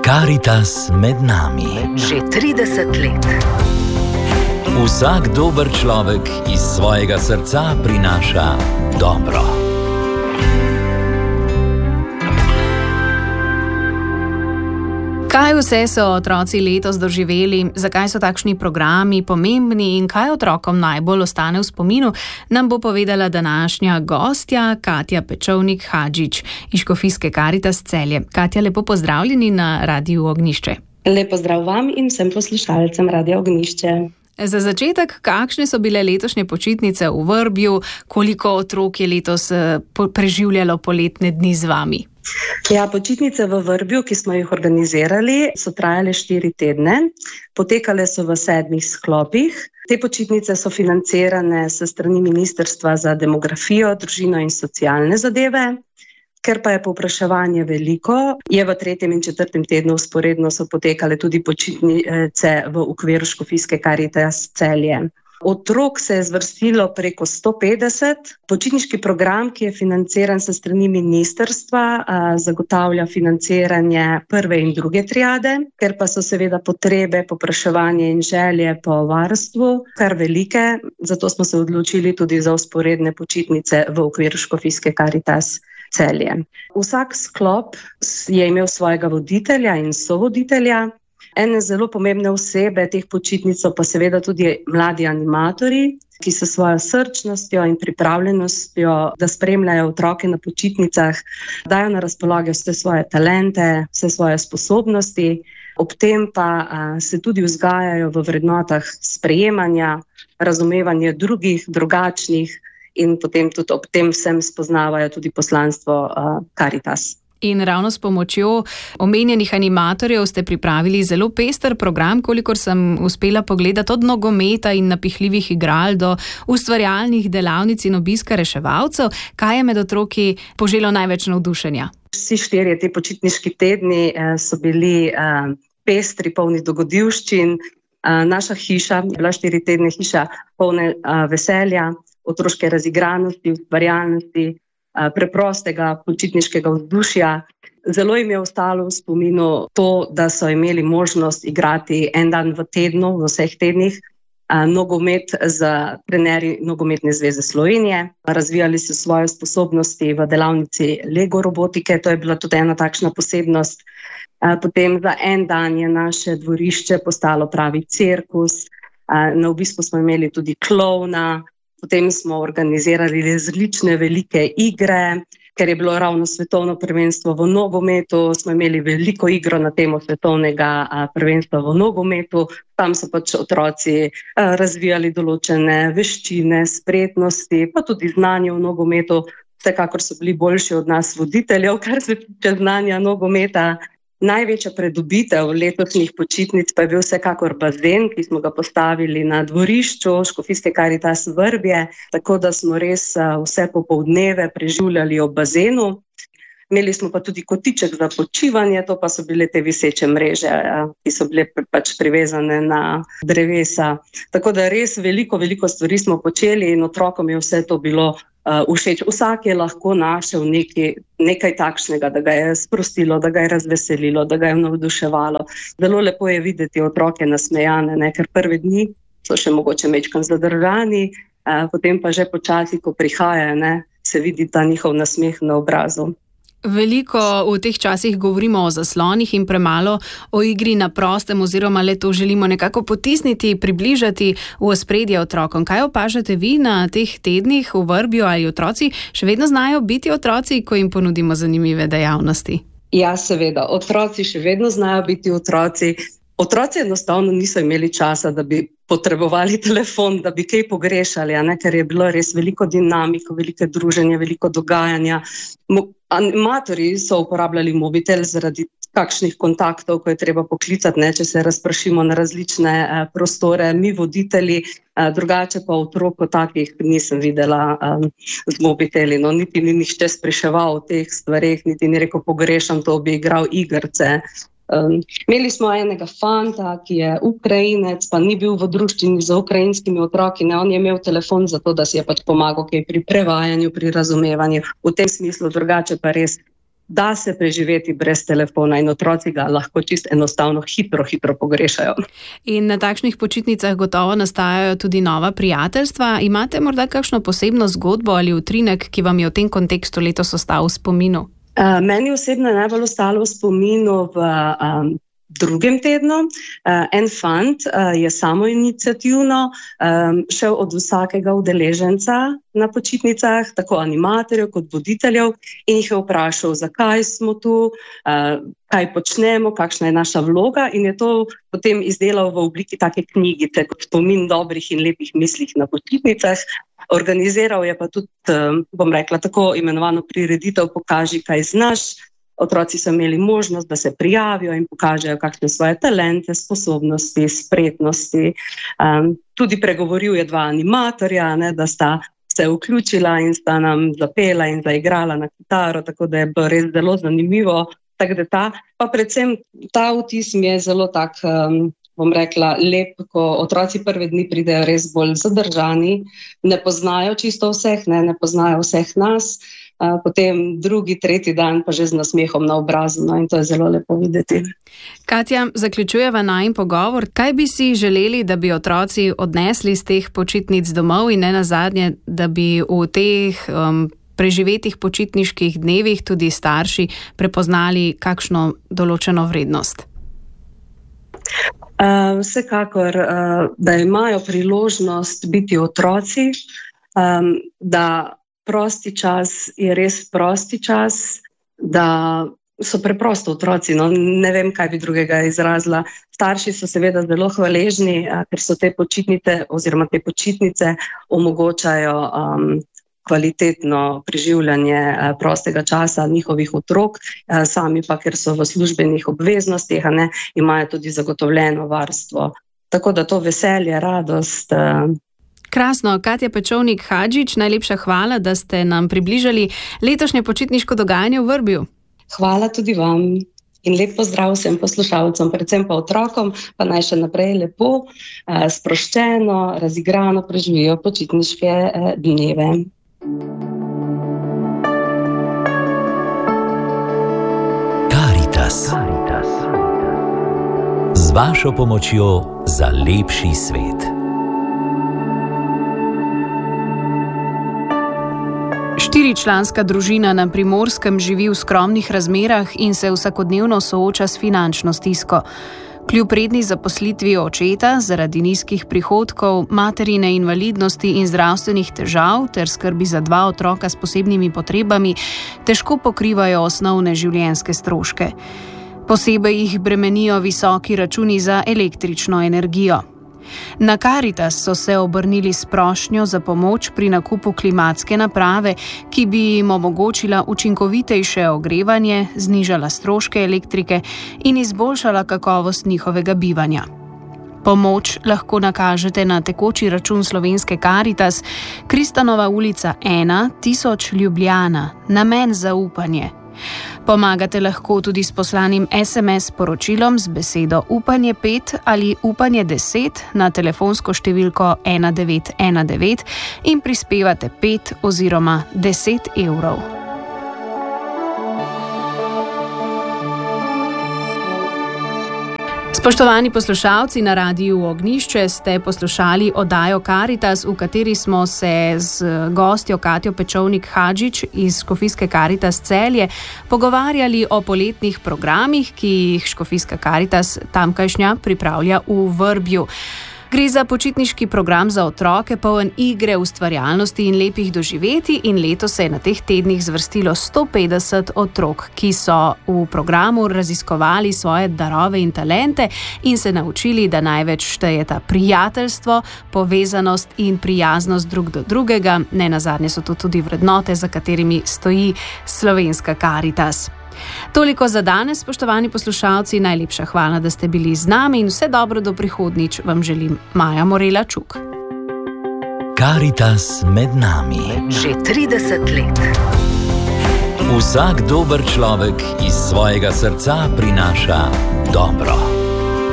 Karitas med nami. Že 30 let. Vsak dober človek iz svojega srca prinaša dobro. Kaj vse so otroci letos doživeli, zakaj so takšni programi pomembni in kaj otrokom najbolj ostane v spominu, nam bo povedala današnja gostja Katja Pečovnik-Hadžič iz Škofijske Karitas Celje. Katja, lepo pozdravljeni na Radiu Ognjišče. Lep pozdrav vam in vsem poslušalcem Radia Ognjišče. Za začetek, kakšne so bile letošnje počitnice v Vrbju, koliko otrok je letos preživljalo poletne dni z vami? Ja, počitnice v Vrbju, ki smo jih organizirali, so trajale 4 tedne. Potekale so v 7 sklopih. Te počitnice so financirane s strani Ministrstva za demografijo, družino in socialne zadeve. Ker pa je povpraševanje veliko, je v 3. in 4. tednu vzporedno so potekale tudi počitnice v okviru Škofijske Karitas Celje. Otrok se je zvrstilo preko 150. Počitniški program, ki je financiran s strani ministrstva, zagotavlja financiranje 1. in 2. triade, ker pa so seveda potrebe, povpraševanje in želje po varstvu kar velike, zato smo se odločili tudi za vzporedne počitnice v okviru Škofijske Karitas Celje. Vsak sklop je imel svojega voditelja in sovoditelja. Ene zelo pomembne osebe teh počitnic so pa seveda tudi mladi animatorji, ki s svojo srčnostjo in pripravljenostjo, da spremljajo otroke na počitnicah, dajo na razpolago vse svoje talente, vse svoje sposobnosti, ob tem pa se tudi vzgajajo v vrednotah sprejemanja, razumevanja drugih, drugačnih in potem tudi ob tem vsem spoznavajo tudi poslanstvo Karitas. In ravno s pomočjo omenjenih animatorjev ste pripravili zelo pester program, kolikor sem uspela pogledati, od nogometa in napihljivih igral do ustvarjalnih delavnic in obiska reševalcev. Kaj je med otroki poželo največ navdušenja? Vsi 4 te počitniški tedni so bili pestri, polni dogodivščin. Naša hiša je bila 4 tedne hiša polne veselja, otroške razigranosti, ustvarjalnosti, preprostega počitniškega vzdušja. Zelo jim je ostalo v spominu to, da so imeli možnost igrati en dan v tednu, v vseh tednih, nogomet z trenerji Nogometne zveze Slovenije. Razvijali so svoje sposobnosti v delavnici Lego robotike, to je bila tudi ena takšna posebnost. Potem za en dan je naše dvorišče postalo pravi cirkus, na obisku smo imeli tudi klovna. Potem smo organizirali različne velike igre, ker je bilo ravno svetovno prvenstvo v nogometu, smo imeli veliko igro na temo svetovnega prvenstva v nogometu. Tam so pač otroci razvijali določene veščine, spretnosti, pa tudi znanje v nogometu. Vsekakor so bili boljši od nas voditeljev, kar se tiče znanja nogometa. Največja pridobitev letošnjih počitnic pa je bil vsekakor bazen, ki smo ga postavili na dvorišču Škofijske Karitas Vrbje, tako da smo res vse popoldneve preživljali ob bazenu. Imeli smo pa tudi kotiček za počivanje, to pa so bile te viseče mreže, ki so bile pač privezane na drevesa. Tako da res veliko stvari smo počeli in otrokom je vse to bilo všeč. Vsak je lahko našel nekaj takšnega, da ga je sprostilo, da ga je razveselilo, da ga je navduševalo. Zelo lepo je videti otroke nasmejane, ker prve dni so še mogoče majčkeno zadržani, potem pa že počasi, ko prihajajo, se vidi ta njihov nasmeh na obrazu. Veliko v teh časih govorimo o zaslonih in premalo o igri na prostem, oziroma le to želimo nekako potisniti, približati v ospredje otrokom. Kaj opažate vi na teh tednih v Vrbju, ali otroci še vedno znajo biti otroci, ko jim ponudimo zanimive dejavnosti? Ja, seveda, otroci še vedno znajo biti otroci. Otroci enostavno niso imeli časa, da bi potrebovali telefon, da bi kaj pogrešali, ker je bilo res veliko dinamiko, veliko druženja, veliko dogajanja. Animatorji so uporabljali mobitel zaradi kakšnih kontaktov, ko je treba poklicati, če se razpršimo na različne prostore. Mi voditelji, drugače pa otrok kot takih nisem videla z mobiteli. Niti ni nihče spraševal o teh stvareh, niti ni rekel pogrešam to, bi igral igrce. Imeli smo enega fanta, ki je Ukrajinec, pa ni bil v druščini z ukrajinskimi otroki, on je imel telefon za to, da si je pač pomagal kaj pri prevajanju, pri razumevanju. V tem smislu drugače pa res da se preživeti brez telefona in otroci ga lahko čisto enostavno hitro pogrešajo. In na takšnih počitnicah gotovo nastajajo tudi nova prijateljstva. Imate morda kakšno posebno zgodbo ali utrinek, ki vam je v tem kontekstu letos ostal v spominu? Meni osebno je najbolj ostalo v spominu v drugem tednu. En fant je samoiniciativno šel od vsakega udeleženca na počitnicah, tako animatorjev kot voditeljev, in jih je vprašal, zakaj smo tu, kaj počnemo, kakšna je naša vloga, in je to potem izdelal v obliki take knjigice, kot spomin dobrih in lepih mislih na počitnicah. Organiziral je pa tudi, bom rekla, tako imenovano prireditev Pokaži, kaj znaš. Otroci so imeli možnost, da se prijavijo in pokažejo kakšne svoje talente, sposobnosti, spretnosti. Tudi pregovoril je 2 animatorja, da sta se vključila in sta nam zapela in zaigrala na kitaro, tako da je bilo res zelo zanimivo. Pa predvsem ta vtis mi je zelo tak, bom rekla, lep, ko otroci prve dni pridejo res bolj zadržani, ne poznajo čisto vseh, ne poznajo vseh nas. Potem drugi, tretji dan pa že z nasmehom na obrazu, in to je zelo lepo videti. Katja, zaključujeva najin pogovor. Kaj bi si želeli, da bi otroci odnesli z teh počitnic domov in ne nazadnje, da bi v teh preživetih počitniških dnevih tudi starši prepoznali kakšno določeno vrednost? Vsekakor, da imajo priložnost biti otroci, da prosti čas je res prosti čas, da so preprosto otroci, ne vem, kaj bi drugega izrazila. Starši so seveda zelo hvaležni, ker so te počitnice omogočajo kvalitetno preživljanje prostega časa njihovih otrok, sami pa, ker so v službenih obveznostih, imajo tudi zagotovljeno varstvo. Tako da to veselje, radost. Krasno, Katja Pečovnik-Hadžič, najlepša hvala, da ste nam približali letošnje počitniško dogajanje v Vrbju. Hvala tudi vam in lep pozdrav vsem poslušalcem, predvsem pa otrokom, pa naj še naprej lepo, sproščeno, razigrano preživijo počitniške dneve. Karitas. Z vašo pomočjo za lepši svet. 4-članska družina na Primorskem živi v skromnih razmerah in se vsakodnevno sooča s finančno stisko. Kljub redni zaposlitvi očeta zaradi nizkih prihodkov, materine invalidnosti in zdravstvenih težav ter skrbi za 2 otroka s posebnimi potrebami, težko pokrivajo osnovne življenjske stroške. Posebej jih bremenijo visoki računi za električno energijo. Na Karitas so se obrnili s prošnjo za pomoč pri nakupu klimatske naprave, ki bi jim omogočila učinkovitejše ogrevanje, znižala stroške elektrike in izboljšala kakovost njihovega bivanja. Pomoč lahko nakažete na tekoči račun Slovenske Karitas, Kristanova ulica 1, 1000 Ljubljana, namen zaupanje. Pomagate lahko tudi s poslanim SMS sporočilom z besedo Upanje 5 ali Upanje 10 na telefonsko številko 1919 in prispevate 5 oziroma 10 evrov. Spoštovani poslušalci, na Radiu Ognjišče ste poslušali oddajo Karitas, v kateri smo se z gostjo Katjo Pečovnik-Hadžič iz Škofijske Karitas Celje pogovarjali o poletnih programih, ki jih Škofijska Karitas tamkajšnja pripravlja v Vrbju. Gre za počitniški program za otroke, poln igre, ustvarjalnosti in lepih doživetij, in letos se je na teh tednih zvrstilo 150 otrok, ki so v programu raziskovali svoje darove in talente in se naučili, da največ štejeta prijateljstvo, povezanost in prijaznost drug do drugega. Nenazadnje so to tudi vrednote, za katerimi stoji Slovenska Karitas. Toliko za danes, spoštovani poslušalci, najlepša hvala, da ste bili z nami in vse dobro do prihodnjič vam želim Maja Morela Čuk. Karitas med nami. Že 30 let. Vsak dober človek iz svojega srca prinaša dobro.